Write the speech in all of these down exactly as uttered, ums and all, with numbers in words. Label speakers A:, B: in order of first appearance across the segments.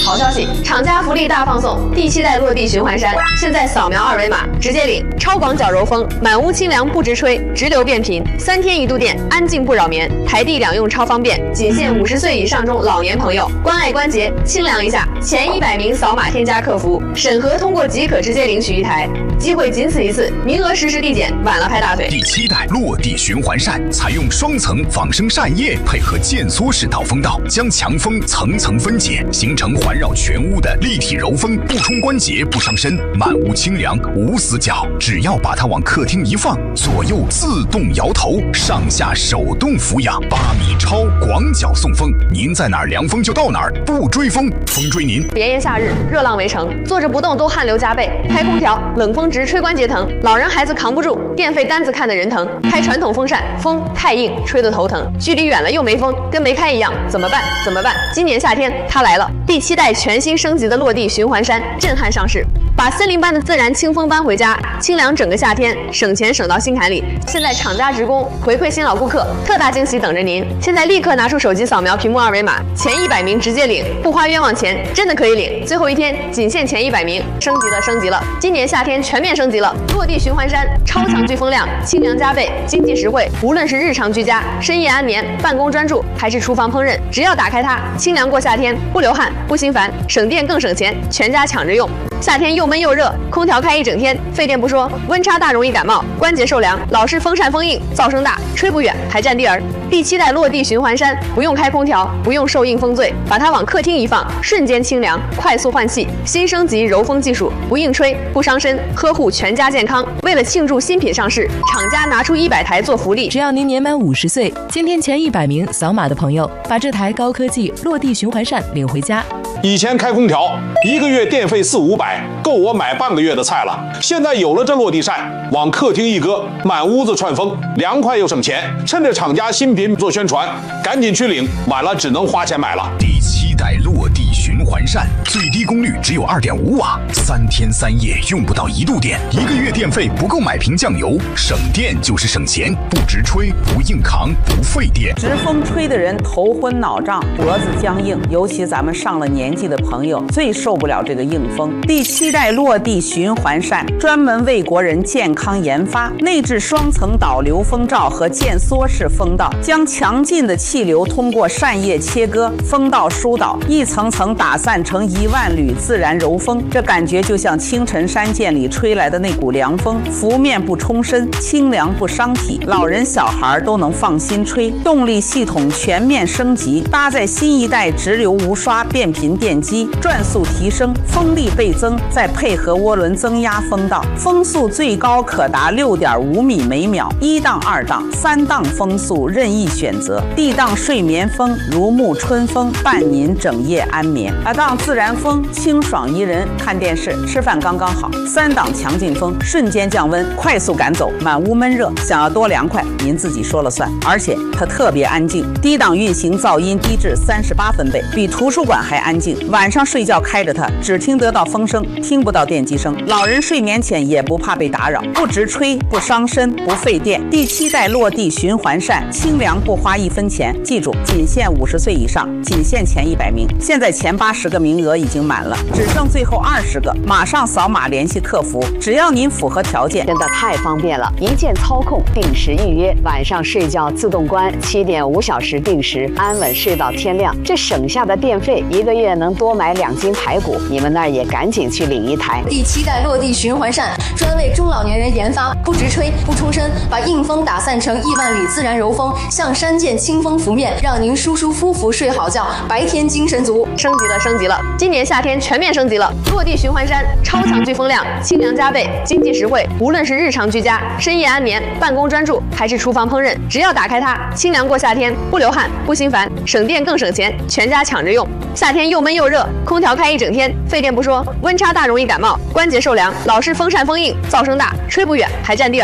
A: 好消息，厂家福利大放送，第七代落地循环扇，现在扫描二维码直接领超广角柔风，满屋清凉不直吹，直流变频，三天一度电，安静不扰眠，台地两用超方便，仅限五十岁以上中老年朋友，关爱关节，清凉一下，前一百名扫码添加客服，审核通过即可直接领取一台，机会仅此一次，名额实时递减，晚了拍大腿。
B: 第七代落地循环扇采用双层仿生扇叶，配合渐缩式导风道，将强风层层分解，形成环绕全屋的立体柔风，不冲关节，不伤身，满屋清凉无死角。只要把它往客厅一放，左右自动摇头，上下手动俯仰，八米超广角送风，您在哪儿凉风就到哪儿，不追风，风追您。
A: 炎炎夏日，热浪围城，坐着不动都汗流浃背，开空调冷风直吹关节疼，老人孩子扛不住，电费单子看得人疼。开传统风扇，风太硬，吹得头疼，距离远了又没风，跟没开一样，怎么办？怎么办？今年夏天它来了，第七代全新升级的落地循环扇震撼上市，把森林般的自然清风搬回家，清凉整个夏天，省钱省到心坎里。现在厂家职工回馈新老顾客，特大惊喜等着您！现在立刻拿出手机扫描屏幕二维码，前一百名直接领，不花冤枉钱，真的可以领。最后一天仅限前一百名，升级了，升级了！今年夏天全面升级了，落地循环扇超强飓风量，清凉加倍，经济实惠。无论是日常居家、深夜安眠、办公专注，还是厨房烹饪，只要打开它，清凉过夏天，不流汗，不心烦，省电更省钱，全家抢着用。夏天又闷又热，空调开一整天，费电不说，温差大容易感冒，关节受凉，老是风扇风硬，噪声大，吹不远还占地儿。第七代落地循环扇不用开空调，不用受硬风醉，把它往客厅一放，瞬间清凉，快速换气，新升级柔风技术，不硬吹，不伤身，呵护全家健康。为了庆祝新品上市，厂家拿出一百台做福利，
C: 只要您年满五十岁，今天前一百名扫码的朋友，把这台高科技落地循环扇领回家。
D: 以前开空调一个月电费四五百，够我买半个月的菜了。现在有了这落地扇，往客厅一搁，满屋子串风，凉快又省钱。趁着厂家新品做宣传，赶紧去领，晚了只能花钱买了。
B: 第七代落地循环扇最低功率只有 二点五瓦，三天三夜用不到一度电，一个月电费不够买瓶酱油，省电就是省钱，不直吹，不硬扛，不费电。
E: 直风吹的人头昏脑胀，脖子僵硬，尤其咱们上了年纪的朋友最受不了这个硬风。第七代落地循环扇专门为国人健康研发，内置双层导流风罩和渐缩式风道，将强劲的气流通过扇叶切割，风道疏导，一层层打散成一万缕自然柔风。这感觉就像清晨山涧里吹来的那股凉风，拂面不冲身，清凉不伤体，老人小孩都能放心吹。动力系统全面升级，搭载新一代直流无刷变频电机，转速提升，风力倍增，再配合涡轮增压风道，风速最高可达 六点五米每秒，一档、二档、三档风速任意选择。D档睡眠风如沐春风，伴您整夜安眠。二档自然风清爽宜人，看电视吃饭刚刚好。三档强劲风瞬间降温，快速赶走满屋闷热，想要多凉快您自己说了算。而且它特别安静，低档运行噪音低至三十八分贝，比图书馆还安静。晚上睡觉开着它，只听得到风声，听不到电机声。老人睡眠前也不怕被打扰，不直吹，不伤身，不费电。第七代落地循环扇，清凉不花一分钱。记住，仅限五十岁以上，仅限前一百名。现在前八十个名额已经满了，只剩最后二十个，马上扫码联系客服，只要您符合条件。
F: 真的太方便了，一键操控，定时预约，晚上睡觉自动关，七点五小时定时，安稳睡到天亮。这省下的电费，一个月能多买两斤排骨。你们那儿也赶紧去领一台。
G: 第七代落地循环扇专为中老年人研发，不直吹，不冲身，把硬风打散成亿万缕自然柔风，向山涧清风拂面，让您舒舒服服睡好觉，白天精神足。
A: 升级了，升级了！今年夏天全面升级了，落地循环扇超强飓风量，清凉加倍，经济实惠。无论是日常居家、深夜安眠、办公专注，还是厨房烹饪，只要打开它，清凉过夏天，不流汗，不心烦，省电更省钱，全家抢着用。夏天又闷又热，空调开一整天，费电不说，温差大容易感冒，关节受凉，老是风扇风硬，噪声大，吹不远还占地儿。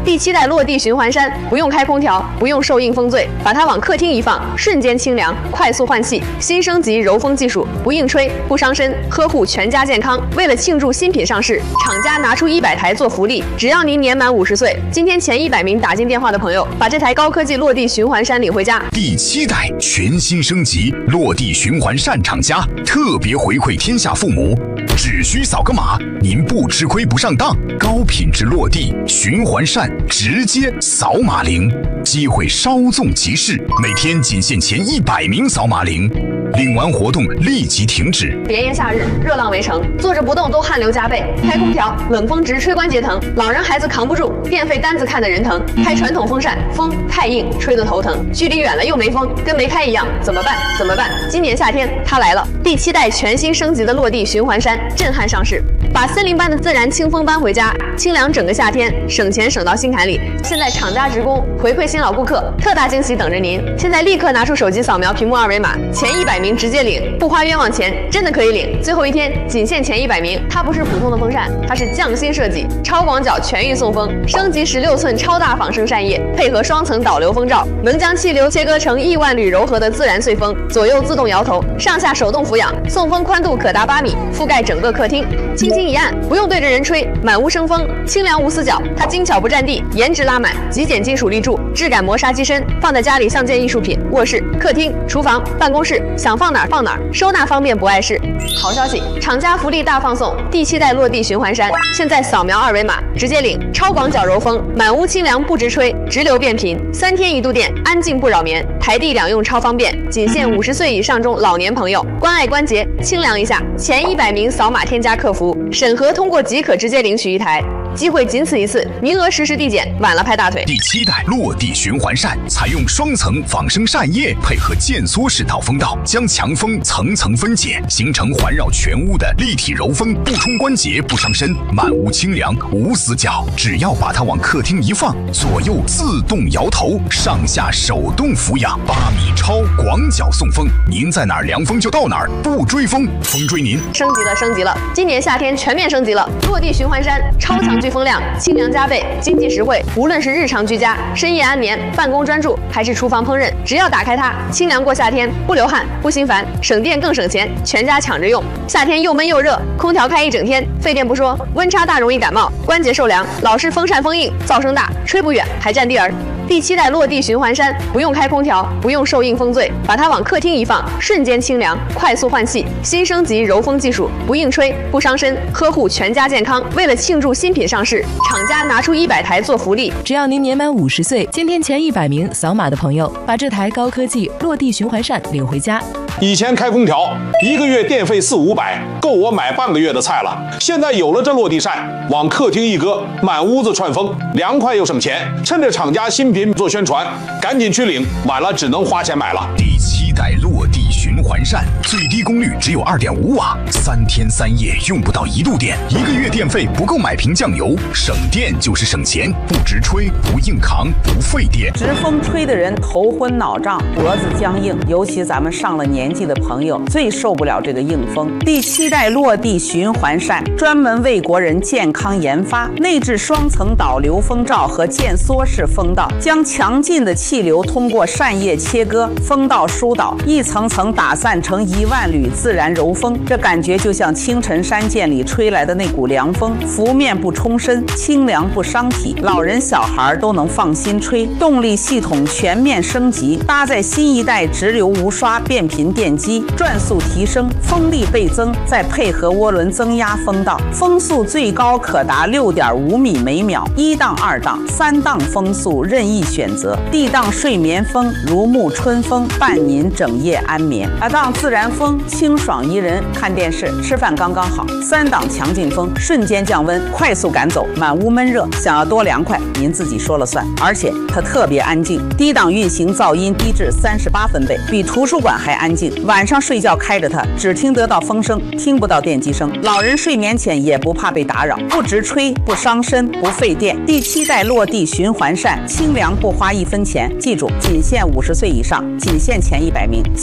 A: 第七代落地循环扇，不用开空调，不用受硬风醉，把它往客厅一放，瞬间清凉，快速换气。新升级柔风技术，不硬吹，不伤身，呵护全家健康。为了庆祝新品上市，厂家拿出一百台做福利，只要您年满五十岁，今天前一百名打进电话的朋友，把这台高科技落地循环扇领回家。
B: 第七代全新升级落地循环扇厂家特别回馈天下父母，只需扫个码，您不吃亏不上当。高品质落地循环扇直接扫码领，机会稍纵即逝，每天仅限前一百名扫码领。领完活动立即停止。
A: 炎炎夏日，热浪围城，坐着不动都汗流浃背。开空调，冷风直吹关节疼，老人孩子扛不住，电费单子看得人疼。开传统风扇，风太硬，吹得头疼。距离远了又没风，跟没开一样，怎么办？怎么办？今年夏天它来了，第七代全新升级的落地循环扇震撼上市，把森林般的自然清风搬回家，清凉整个夏天，省钱省到心坎里。现在厂家职工回馈新老顾客，特大惊喜等着您！现在立刻拿出手机扫描屏幕二维码，前一百名直接领，不花冤枉钱，真的可以领。最后一天仅限前一百名。它不是普通的风扇，它是匠心设计，超广角全域送风，升级十六寸超大仿生扇叶，配合双层导流风罩，能将气流切割成亿万缕柔和的自然碎风，左右自动摇头，上下手动俯仰，送风宽度可达八米，覆盖整个客厅。轻轻一按，不用对着人吹，满屋生风，清凉无死角。它精巧不占地，颜值拉满，极简金属立柱，质感磨砂机身，放在家里像件艺术品。卧室、客厅、厨房、办公室，想放哪儿放哪儿，收纳方便不碍事。好消息，厂家福利大放送，第七代落地循环扇，现在扫描二维码直接领超广角柔风，满屋清凉不直吹，直流变频，三天一度电，安静不扰眠，台地两用超方便，仅限五十岁以上中老年朋友，关爱关节，清凉一下。前一百名扫码添加客服，审核通过即可直接领取一台。机会仅此一次，名额实时递减，晚了拍大腿。
B: 第七代落地循环扇采用双层仿生扇叶，配合渐缩式导风道，将强风层层分解，形成环绕全屋的立体柔风，不冲关节，不伤身，满屋清凉无死角。只要把它往客厅一放，左右自动摇头，上下手动俯仰，八米超广角送风，您在哪儿凉风就到哪儿，不追风，风追您。
A: 升级了，升级了！今年夏天全面升级了，落地循环扇超强聚风量，清凉加倍，经济实惠。无论是日常居家、深夜安眠、办公专注，还是厨房烹饪，只要打开它，清凉过夏天，不流汗，不心烦，省电更省钱，全家抢着用。夏天又闷又热，空调开一整天，费电不说，温差大容易感冒，关节受凉，老是风扇风硬，噪声大，吹不远还占地儿。第七代落地循环扇，不用开空调，不用受硬风醉，把它往客厅一放，瞬间清凉，快速换气。新升级柔风技术，不硬吹，不伤身，呵护全家健康。为了庆祝新品上市，厂家拿出一百台做福利，
C: 只要您年满五十岁，今天前一百名扫码的朋友，把这台高科技落地循环扇领回家。
D: 以前开空调一个月电费四五百，够我买半个月的菜了。现在有了这落地扇，往客厅一搁，满屋子串风，凉快又省钱。趁着厂家新品做宣传，赶紧去领，晚了只能花钱买了。
B: 第七代落地循环扇，最低功率只有二点五瓦，三天三夜用不到一度电，一个月电费不够买瓶酱油，省电就是省钱，不直吹，不硬扛，不费电。
E: 直风吹的人头昏脑胀，脖子僵硬，尤其咱们上了年纪的朋友最受不了这个硬风。第七代落地循环扇专门为国人健康研发，内置双层导流风罩和渐缩式风道，将强劲的气流通过扇叶切割，风道疏导，一层层打散成一万缕自然柔风。这感觉就像清晨山涧里吹来的那股凉风，拂面不冲身，清凉不伤体，老人小孩都能放心吹。动力系统全面升级，搭载新一代直流无刷变频电机，转速提升，风力倍增，再配合涡轮增压风道，风速最高可达六点五米每秒，一档、二档、三档风速任意选择。D档睡眠风，如沐春风，伴您整夜安眠。二档自然风，清爽宜人，看电视、吃饭刚刚好。三档强劲风，瞬间降温，快速赶走满屋闷热。想要多凉快，您自己说了算。而且它特别安静，低档运行噪音低至三十八分贝，比图书馆还安静。晚上睡觉开着它，只听得到风声，听不到电机声。老人睡眠前也不怕被打扰，不直吹，不伤身，不费电。第七代落地循环扇，清凉不花一分钱。记住，仅限五十岁以上，仅限前一百名。现在前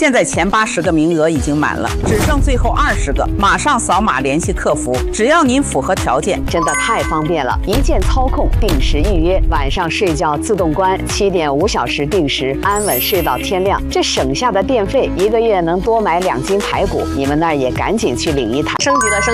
E: 八十个名额已经满了，只剩最后二十个，马上扫码联系客服，只要您符合条件，
F: 真的太方便了，一键操控，定时预约，晚上睡觉自动关，七点五小时定时，安稳睡到天亮。这省下的电费，一个月能多买两斤排骨，你们那儿也赶紧去领一台。
A: 升级了升。